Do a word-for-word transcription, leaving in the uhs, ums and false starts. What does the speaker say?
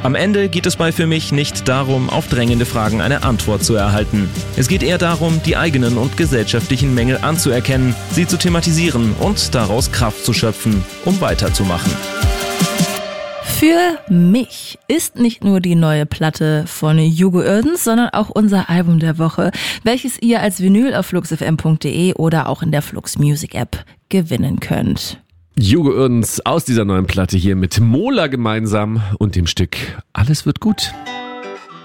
Am Ende geht es bei Für mich nicht darum, auf drängende Fragen eine Antwort zu erhalten. Es geht eher darum, die eigenen und gesellschaftlichen Mängel anzuerkennen, sie zu thematisieren und daraus Kraft zu schöpfen, um weiterzumachen. Für mich ist nicht nur die neue Platte von Hugo Oerdens, sondern auch unser Album der Woche, welches ihr als Vinyl auf flux f m punkt d e oder auch in der Flux Music App gewinnen könnt. Hugo Oerdens aus dieser neuen Platte hier mit Mola gemeinsam und dem Stück Alles wird gut.